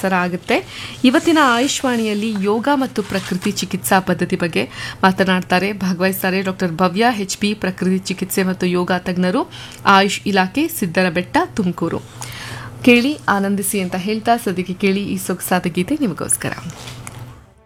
ಪ್ರಸಾರ ಆಗುತ್ತೆ. ಇವತ್ತಿನ ಆಯುಷ್ವಾಣಿಯಲ್ಲಿ ಯೋಗ ಮತ್ತು ಪ್ರಕೃತಿ ಚಿಕಿತ್ಸಾ ಪದ್ಧತಿ ಬಗ್ಗೆ ಮಾತನಾಡ್ತಾರೆ, ಭಾಗವಹಿಸ್ತಾರೆ ಡಾಕ್ಟರ್ ಭವ್ಯ HP, ಪ್ರಕೃತಿ ಚಿಕಿತ್ಸೆ ಮತ್ತು ಯೋಗ ತಜ್ಞರು, ಆಯುಷ್ ಇಲಾಖೆ, ಸಿದ್ದರಬೆಟ್ಟ, ತುಮಕೂರು. ಕೇಳಿ ಆನಂದಿಸಿ ಅಂತ ಹೇಳ್ತಾ ಸದ್ಯಕ್ಕೆ ಕೇಳಿ ಈ ಸೊಗಸಾದ ಗೀತೆ ನಿಮಗೋಸ್ಕರ.